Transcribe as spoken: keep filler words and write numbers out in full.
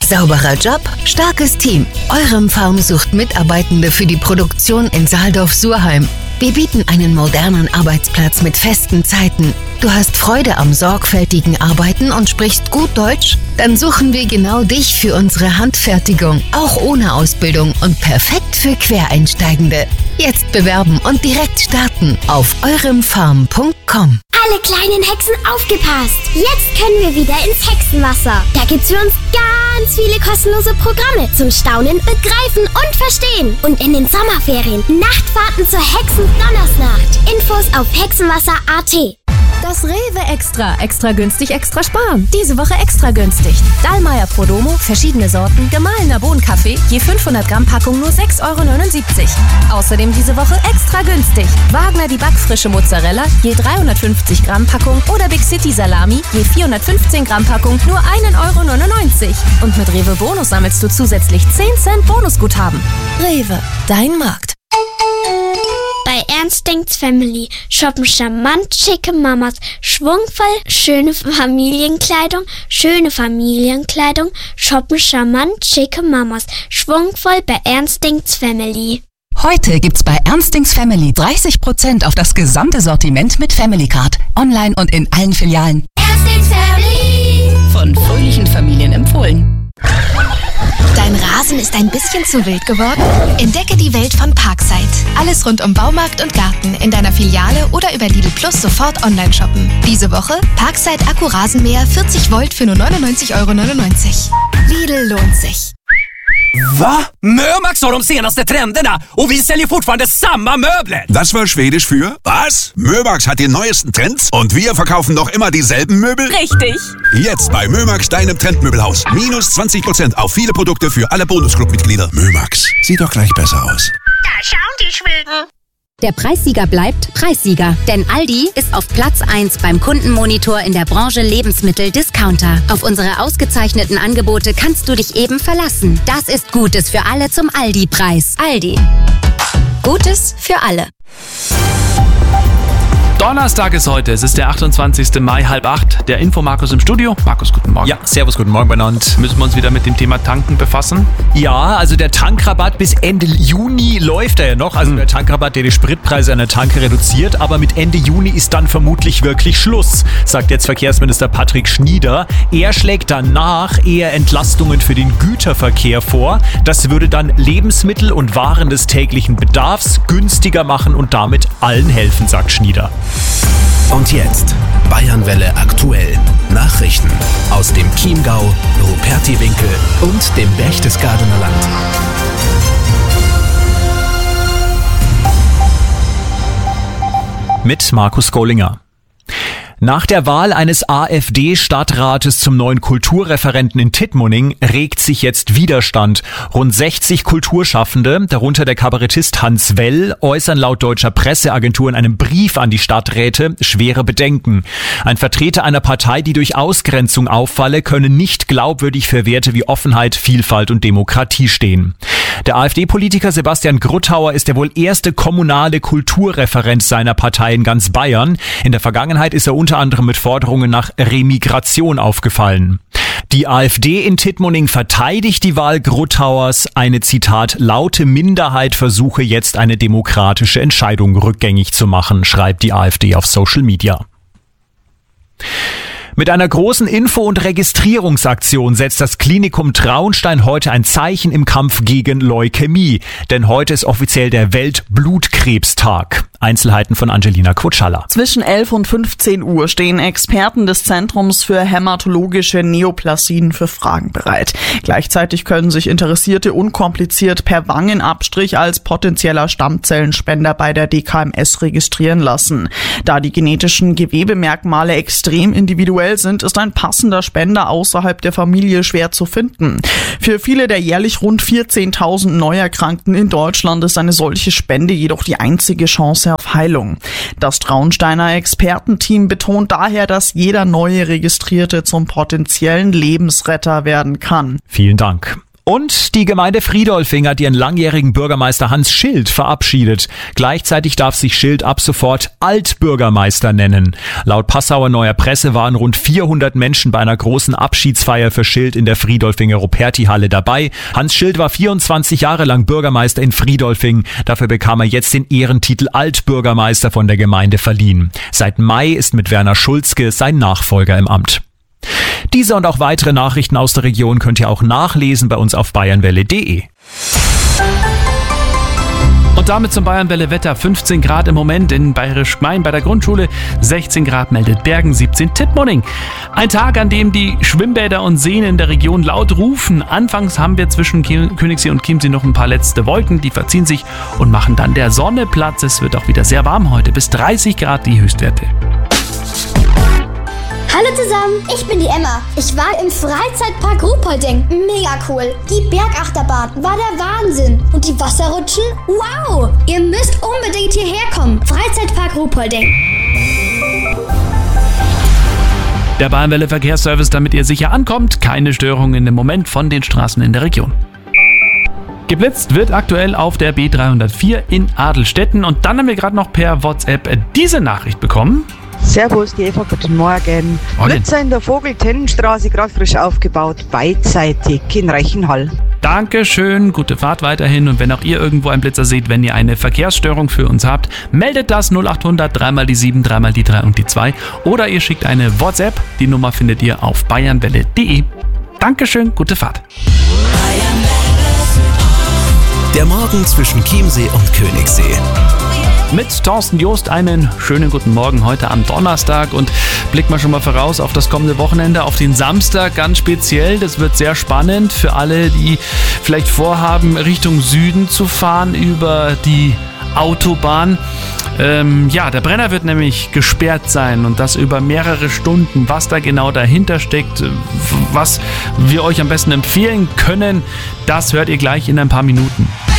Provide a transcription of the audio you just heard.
Sauberer Job, starkes Team. Eurem Farm sucht Mitarbeitende für die Produktion in Saaldorf-Surheim. Wir bieten einen modernen Arbeitsplatz mit festen Zeiten. Du hast Freude am sorgfältigen Arbeiten und sprichst gut Deutsch? Dann suchen wir genau dich für unsere Handfertigung, auch ohne Ausbildung und perfekt für Quereinsteigende. Jetzt bewerben und direkt starten auf euremfarm punkt com. Alle kleinen Hexen aufgepasst! Jetzt können wir wieder ins Hexenwasser. Da gibt's für uns ganz viele kostenlose Programme zum Staunen, Begreifen und Verstehen. Und in den Sommerferien Nachtfahrten zur Hexen-Donnersnacht. Infos auf hexenwasser punkt a t. Das Rewe Extra. Extra günstig, extra sparen. Diese Woche extra günstig. Dallmayr Prodomo, verschiedene Sorten, gemahlener Bohnenkaffee, je fünfhundert Gramm Packung nur sechs Euro neunundsiebzig. Außerdem diese Woche extra günstig. Wagner die backfrische Mozzarella, je dreihundertfünfzig Gramm Packung oder Big City Salami, je vierhundertfünfzehn Gramm Packung nur ein Euro neunundneunzig. Und mit Rewe Bonus sammelst du zusätzlich zehn Cent Bonusguthaben. Rewe, dein Markt. Bei Ernst Denkt's Family shoppen charmant schicke Mamas, schwungvoll schöne Familienkleidung, schöne Familienkleidung, shoppen charmant schicke Mamas, schwungvoll bei Ernst Denkt's Family. Heute gibt's bei Ernst Denkt's Family dreißig Prozent auf das gesamte Sortiment mit Family Card. Online und in allen Filialen. Ernst Denkt's Family. Von fröhlichen Familien empfohlen. Dein Rasen ist ein bisschen zu wild geworden? Entdecke die Welt von Parkside. Alles rund um Baumarkt und Garten in deiner Filiale oder über Lidl Plus sofort online shoppen. Diese Woche Parkside Akku-Rasenmäher vierzig Volt für nur neunundneunzig Euro neunundneunzig. Lidl lohnt sich. Va? Mömax har de senaste trenderna och vi säljer fortfarande samma möbler. Das war Schwedisch für was? Mömax hat die neuesten Trends und wir verkaufen noch immer dieselben Möbel? Richtig. Jetzt bei Mömax, deinem Trendmöbelhaus. Minus zwanzig Prozent auf viele Produkte für alle Bonusclub-Mitglieder. Mömax, sieht doch gleich besser aus. Da schauen die Schweden. Der Preissieger bleibt Preissieger, denn Aldi ist auf Platz eins beim Kundenmonitor in der Branche Lebensmittel-Discounter. Auf unsere ausgezeichneten Angebote kannst du dich eben verlassen. Das ist Gutes für alle zum Aldi-Preis. Aldi. Gutes für alle. Donnerstag ist heute, es ist der achtundzwanzigste Mai, halb acht. Der Info-Markus im Studio. Markus, guten Morgen. Ja, servus, guten Morgen benannt. Müssen wir uns wieder mit dem Thema Tanken befassen? Ja, also der Tankrabatt bis Ende Juni läuft er ja noch. Also der Tankrabatt, der die Spritpreise an der Tanke reduziert. Aber mit Ende Juni ist dann vermutlich wirklich Schluss, sagt jetzt Verkehrsminister Patrick Schnieder. Er schlägt danach eher Entlastungen für den Güterverkehr vor. Das würde dann Lebensmittel und Waren des täglichen Bedarfs günstiger machen und damit allen helfen, sagt Schnieder. Und jetzt Bayernwelle aktuell. Nachrichten aus dem Chiemgau, Rupertiwinkel und dem Berchtesgadener Land. Mit Markus Gollinger. Nach der Wahl eines AfD-Stadtrates zum neuen Kulturreferenten in Tittmoning regt sich jetzt Widerstand. Rund sechzig Kulturschaffende, darunter der Kabarettist Hans Well, äußern laut deutscher Presseagentur in einem Brief an die Stadträte schwere Bedenken. Ein Vertreter einer Partei, die durch Ausgrenzung auffalle, könne nicht glaubwürdig für Werte wie Offenheit, Vielfalt und Demokratie stehen. Der AfD-Politiker Sebastian Gruttauer ist der wohl erste kommunale Kulturreferent seiner Partei in ganz Bayern. In der Vergangenheit ist er unter anderem mit Forderungen nach Remigration aufgefallen. Die AfD in Tittmoning verteidigt die Wahl Gruttauers. Eine, Zitat, laute Minderheit versuche jetzt eine demokratische Entscheidung rückgängig zu machen, schreibt die AfD auf Social Media. Mit einer großen Info- und Registrierungsaktion setzt das Klinikum Traunstein heute ein Zeichen im Kampf gegen Leukämie. Denn heute ist offiziell der Weltblutkrebstag. Einzelheiten von Angelina Kutschalla. Zwischen elf und fünfzehn Uhr stehen Experten des Zentrums für hämatologische Neoplasien für Fragen bereit. Gleichzeitig können sich Interessierte unkompliziert per Wangenabstrich als potenzieller Stammzellenspender bei der D K M S registrieren lassen. Da die genetischen Gewebemerkmale extrem individuell sind, ist ein passender Spender außerhalb der Familie schwer zu finden. Für viele der jährlich rund vierzehntausend Neuerkrankten in Deutschland ist eine solche Spende jedoch die einzige Chance auf Heilung. Das Traunsteiner Expertenteam betont daher, dass jeder neue Registrierte zum potenziellen Lebensretter werden kann. Vielen Dank. Und die Gemeinde Friedolfing hat ihren langjährigen Bürgermeister Hans Schild verabschiedet. Gleichzeitig darf sich Schild ab sofort Altbürgermeister nennen. Laut Passauer Neuer Presse waren rund vierhundert Menschen bei einer großen Abschiedsfeier für Schild in der Friedolfinger Ruperti-Halle dabei. Hans Schild war vierundzwanzig Jahre lang Bürgermeister in Friedolfing. Dafür bekam er jetzt den Ehrentitel Altbürgermeister von der Gemeinde verliehen. Seit Mai ist mit Werner Schulzke sein Nachfolger im Amt. Diese und auch weitere Nachrichten aus der Region könnt ihr auch nachlesen bei uns auf bayernwelle punkt de. Und damit zum Bayernwelle Wetter. fünfzehn Grad im Moment in Bayerisch Gmein bei der Grundschule. sechzehn Grad meldet Bergen, siebzehn Tittmoning. Ein Tag, an dem die Schwimmbäder und Seen in der Region laut rufen. Anfangs haben wir zwischen Königssee und Chiemsee noch ein paar letzte Wolken. Die verziehen sich und machen dann der Sonne Platz. Es wird auch wieder sehr warm heute. Bis dreißig Grad die Höchstwerte. Hallo zusammen, ich bin die Emma. Ich war im Freizeitpark Ruhpolding. Mega cool. Die Bergachterbahn war der Wahnsinn. Und die Wasserrutschen? Wow! Ihr müsst unbedingt hierher kommen. Freizeitpark Ruhpolding. Der Bayernwelle Verkehrsservice, damit ihr sicher ankommt. Keine Störungen im Moment von den Straßen in der Region. Geblitzt wird aktuell auf der B dreihundertvier in Adelstetten. Und dann haben wir gerade noch per WhatsApp diese Nachricht bekommen. Servus, die Eva, guten Morgen. Blitzer in der Vogel-Tennenstraße, gerade frisch aufgebaut, beidseitig in Reichenhall. Dankeschön, gute Fahrt weiterhin. Und wenn auch ihr irgendwo einen Blitzer seht, wenn ihr eine Verkehrsstörung für uns habt, meldet das null achthundert, dreimal die sieben, dreimal die drei und die zwei. Oder ihr schickt eine WhatsApp, die Nummer findet ihr auf bayernwelle punkt de. Dankeschön, gute Fahrt. Der Morgen zwischen Chiemsee und Königssee. Mit Thorsten Joost einen schönen guten Morgen heute am Donnerstag und blicken wir schon mal voraus auf das kommende Wochenende, auf den Samstag ganz speziell. Das wird sehr spannend für alle, die vielleicht vorhaben, Richtung Süden zu fahren über die Autobahn. Ähm, ja, der Brenner wird nämlich gesperrt sein und das über mehrere Stunden. Was da genau dahinter steckt, was wir euch am besten empfehlen können, das hört ihr gleich in ein paar Minuten.